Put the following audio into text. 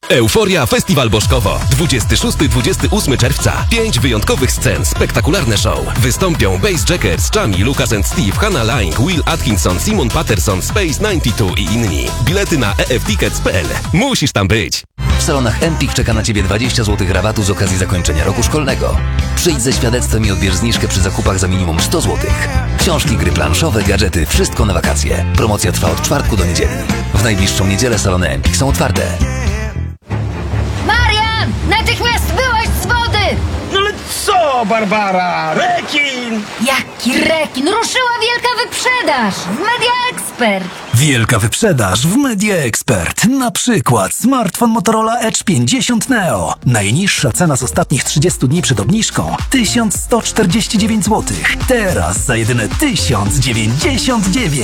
Euforia Festiwal Bożkowo. 26-28 czerwca. 5 wyjątkowych scen, spektakularne show. Wystąpią Bass Jackers, Chami, Lucas and Steve, Hannah Lang, Will Atkinson, Simon Patterson, Space 92 i inni. Bilety na eftickets.pl. Musisz tam być. W salonach Empik czeka na Ciebie 20 zł rabatu z okazji zakończenia roku szkolnego. Przyjdź ze świadectwem i odbierz zniżkę przy zakupach za minimum 100 zł. Książki, gry planszowe, gadżety, wszystko na wakacje. Promocja trwa od czwartku do niedzieli. W najbliższą niedzielę salony Empik są otwarte. Marian! Natychmiast wyłaź z wody! No ale co, Barbara? Rekin! Jaki rekin? Ruszyła wielka wyprzedaż w Media Expert. Wielka wyprzedaż w Media Expert. Na przykład smartfon Motorola Edge 50 Neo. Najniższa cena z ostatnich 30 dni przed obniżką 1149 zł. Teraz za jedyne 1099.